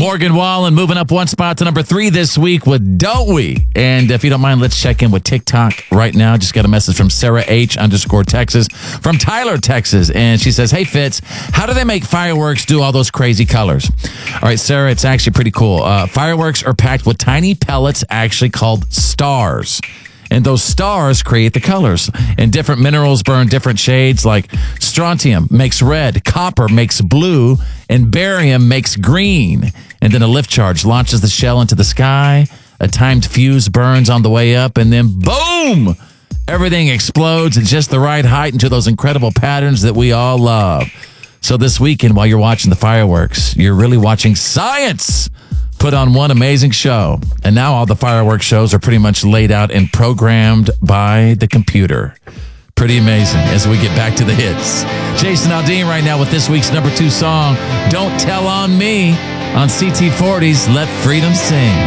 Morgan Wallen moving up one spot to number 3 this week with Don't We? And if you don't mind, let's check in with TikTok right now. Just got a message from Sarah H_Texas from Tyler, Texas. And she says, hey, Fitz, how do they make fireworks do all those crazy colors? All right, Sarah, it's actually pretty cool. Fireworks are packed with tiny pellets actually called stars. And those stars create the colors. And different minerals burn different shades, like strontium makes red, copper makes blue, and barium makes green. And then a lift charge launches the shell into the sky. A timed fuse burns on the way up, and then boom! Everything explodes at just the right height into those incredible patterns that we all love. So this weekend, while you're watching the fireworks, you're really watching science put on one amazing show. And now all the fireworks shows are pretty much laid out and programmed by the computer. Pretty amazing as we get back to the hits. Jason Aldean right now with this week's number 2 song, Don't Tell on Me, on CT40's Let Freedom Sing.